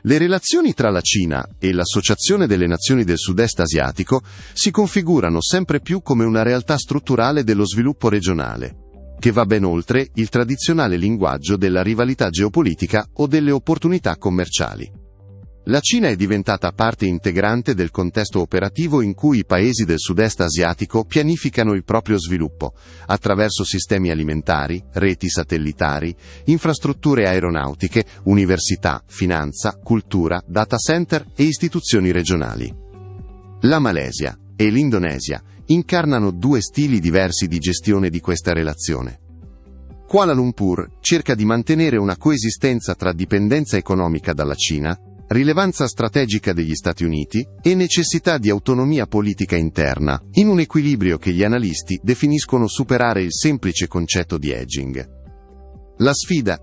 Le relazioni tra la Cina e l'Associazione delle Nazioni del Sud-Est Asiatico si configurano sempre più come una realtà strutturale dello sviluppo regionale, che va ben oltre il tradizionale linguaggio della rivalità geopolitica o delle opportunità commerciali. La Cina è diventata parte integrante del contesto operativo in cui i paesi del sud-est asiatico pianificano il proprio sviluppo, attraverso sistemi alimentari, reti satellitari, infrastrutture aeronautiche, università, finanza, cultura, data center e istituzioni regionali. La Malesia e l'Indonesia incarnano due stili diversi di gestione di questa relazione. Kuala Lumpur cerca di mantenere una coesistenza tra dipendenza economica dalla Cina, rilevanza strategica degli Stati Uniti e necessità di autonomia politica interna, in un equilibrio che gli analisti definiscono superare il semplice concetto di hedging. La sfida